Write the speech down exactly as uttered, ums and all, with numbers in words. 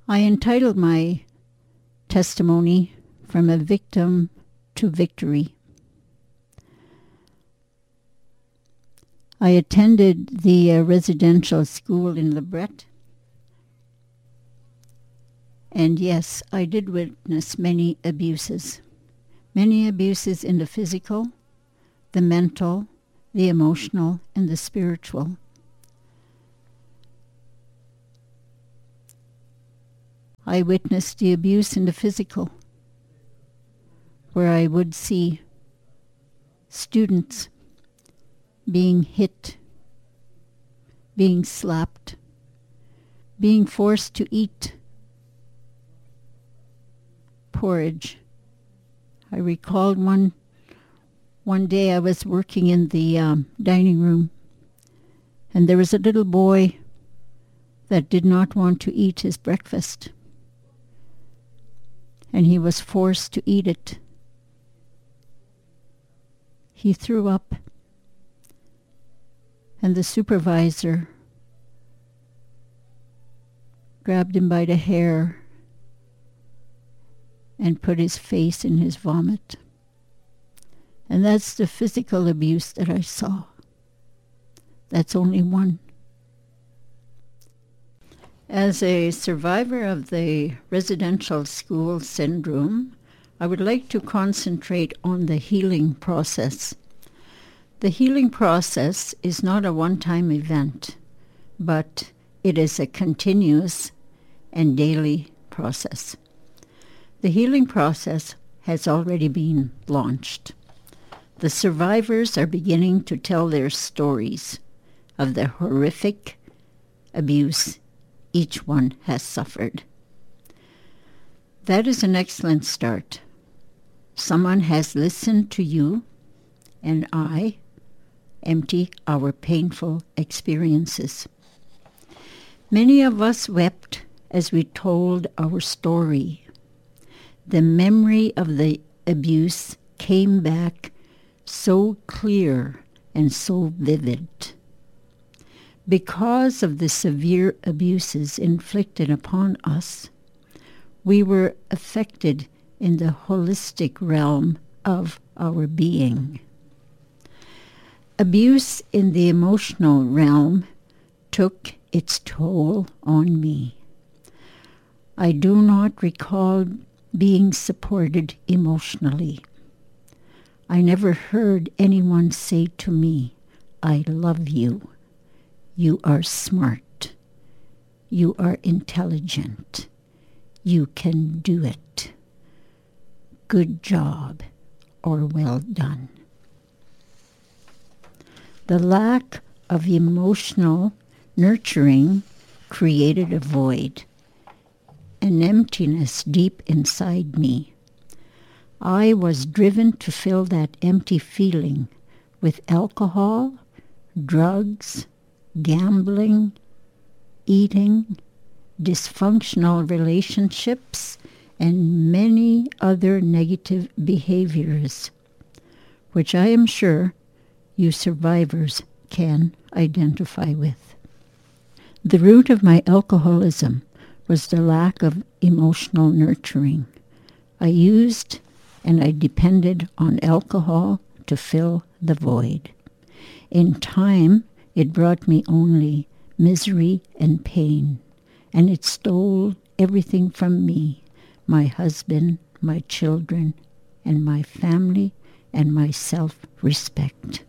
I entitled my testimony From a Victim to Victory. I attended the uh, residential school in LeBret, and yes, I did witness many abuses. Many abuses in the physical, the mental, the emotional, and the spiritual. I witnessed the abuse in the physical, where I would see students being hit, being slapped, being forced to eat porridge. I recalled one one day I was working in the um, dining room, and there was a little boy that did not want to eat his breakfast, and he was forced to eat it. He threw up, and the supervisor grabbed him by the hair and put his face in his vomit. And that's the physical abuse that I saw. That's only one. As a survivor of the residential school syndrome, I would like to concentrate on the healing process. The healing process is not a one-time event, but it is a continuous and daily process. The healing process has already been launched. The survivors are beginning to tell their stories of the horrific abuse each one has suffered. That is an excellent start. Someone has listened to you and I empty our painful experiences. Many of us wept as we told our story. The memory of the abuse came back so clear and so vivid. Because of the severe abuses inflicted upon us, we were affected in the holistic realm of our being. Abuse in the emotional realm took its toll on me. I do not recall being supported emotionally. I never heard anyone say to me, "I love you. You are smart. You are intelligent. You can do it. Good job," or "well done." The lack of emotional nurturing created a void, an emptiness deep inside me. I was driven to fill that empty feeling with alcohol, drugs, gambling, eating, dysfunctional relationships, and many other negative behaviors, which I am sure you survivors can identify with. The root of my alcoholism was the lack of emotional nurturing. I used and I depended on alcohol to fill the void. In time, it brought me only misery and pain, and it stole everything from me, my husband, my children, and my family, and my self-respect.